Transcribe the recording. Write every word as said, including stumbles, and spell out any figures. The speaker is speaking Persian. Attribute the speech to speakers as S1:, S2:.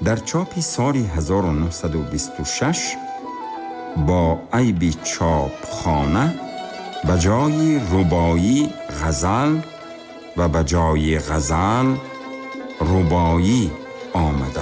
S1: در چاپی سال هزار و نهصد و بیست و شش با عیبی چاپخانه به جای ربایی غزل و به جای غزل ربایی آمده